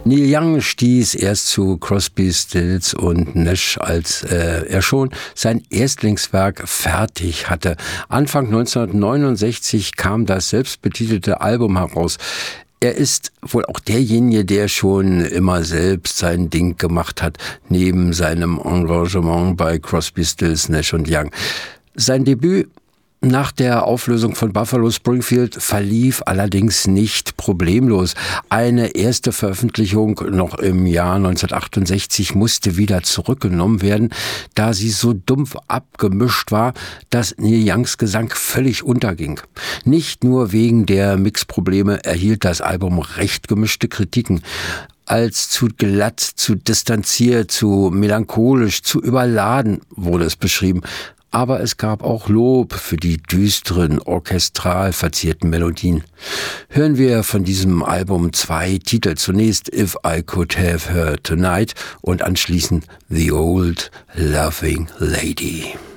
Neil Young stieß erst zu Crosby, Stills und Nash, als er schon sein Erstlingswerk fertig hatte. Anfang 1969 kam das selbstbetitelte Album heraus. Er ist wohl auch derjenige, der schon immer selbst sein Ding gemacht hat, neben seinem Engagement bei Crosby, Stills, Nash und Young. Sein Debüt nach der Auflösung von Buffalo Springfield verlief allerdings nicht problemlos. Eine erste Veröffentlichung noch im Jahr 1968 musste wieder zurückgenommen werden, da sie so dumpf abgemischt war, dass Neil Youngs Gesang völlig unterging. Nicht nur wegen der Mixprobleme erhielt das Album recht gemischte Kritiken. Als zu glatt, zu distanziert, zu melancholisch, zu überladen wurde es beschrieben. Aber es gab auch Lob für die düsteren, orchestral verzierten Melodien. Hören wir von diesem Album 2 Titel. Zunächst If I Could Have Her Tonight und anschließend The Old Loving Lady.